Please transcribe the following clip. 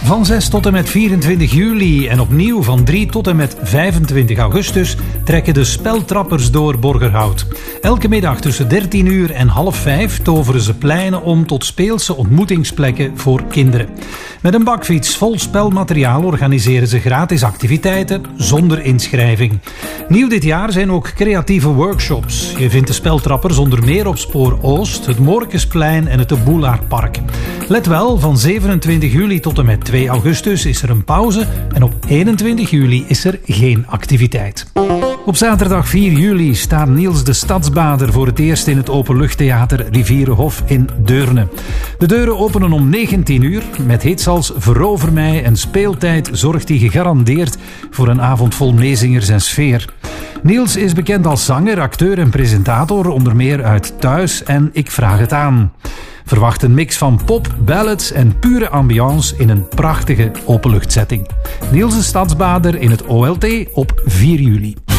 Van 6 tot en met 24 juli en opnieuw van 3 tot en met 25 augustus trekken de speltrappers door Borgerhout. Elke middag tussen 13 uur en 4:30 toveren ze pleinen om tot speelse ontmoetingsplekken voor kinderen. Met een bakfiets vol spelmateriaal organiseren ze gratis activiteiten zonder inschrijving. Nieuw dit jaar zijn ook creatieve workshops. Je vindt de speltrappers onder meer op Spoor Oost, het Morkesplein en het de Boulaardpark. Let wel, van 27 juli tot en met 2 augustus is er een pauze en op 21 juli is er geen activiteit. Op zaterdag 4 juli staat Niels de Stadsbader voor het eerst in het openluchttheater Rivierenhof in Deurne. De deuren openen om 19 uur. Met hits als Verover mij en speeltijd zorgt hij gegarandeerd voor een avond vol meezingers en sfeer. Niels is bekend als zanger, acteur en presentator, onder meer uit Thuis en Ik Vraag Het Aan. Verwacht een mix van pop, ballads en pure ambiance in een prachtige openluchtsetting. Niels de Stadsbader in het OLT op 4 juli.